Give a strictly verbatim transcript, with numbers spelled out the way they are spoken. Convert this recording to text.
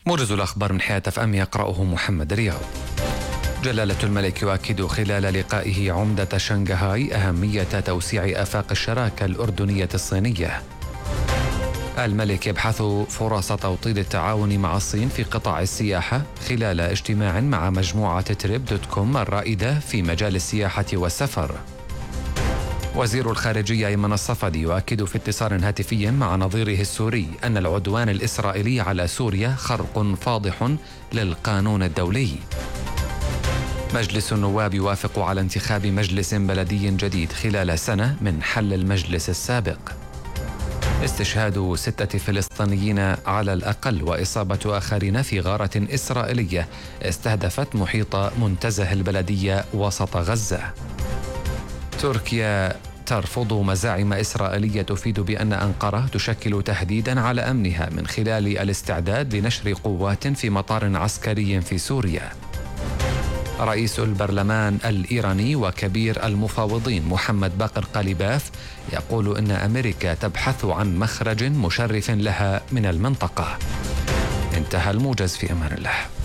موجز الأخبار من حياة اف ام يقرأه محمد رياض. جلالة الملك يؤكد خلال لقائه عمدة شنغهاي أهمية توسيع آفاق الشراكة الأردنية الصينية. الملك يبحث فرص توطيد التعاون مع الصين في قطاع السياحة خلال اجتماع مع مجموعة تريب دوت كوم الرائدة في مجال السياحة والسفر. وزير الخارجية أيمن الصفدي يؤكد في اتصال هاتفي مع نظيره السوري أن العدوان الإسرائيلي على سوريا خرق فاضح للقانون الدولي. مجلس النواب يوافق على انتخاب مجلس بلدي جديد خلال سنة من حل المجلس السابق. استشهاد ستة فلسطينيين على الأقل وإصابة آخرين في غارة إسرائيلية استهدفت محيط منتزه البلدية وسط غزة. تركيا ترفض مزاعم إسرائيلية تفيد بأن أنقرة تشكل تهديدا على أمنها من خلال الاستعداد لنشر قوات في مطار عسكري في سوريا. رئيس البرلمان الإيراني وكبير المفاوضين محمد باقر قليباف يقول إن أمريكا تبحث عن مخرج مشرف لها من المنطقة. انتهى الموجز، في أمان الله.